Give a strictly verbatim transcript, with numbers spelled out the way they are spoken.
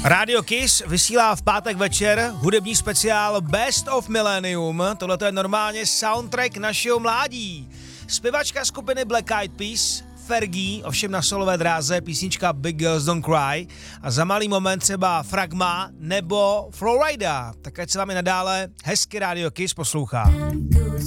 Radio Kiss vysílá v pátek večer hudební speciál Best of Millennium. Tohle je normálně soundtrack našeho mládí. Zpěvačka skupiny Black Eyed Peas, Fergie, ovšem na solové dráze písnička Big Girls Don't Cry a za malý moment třeba Fragma nebo Flowrida. Tak ať se vám i nadále hezky Radio Kiss poslouchá.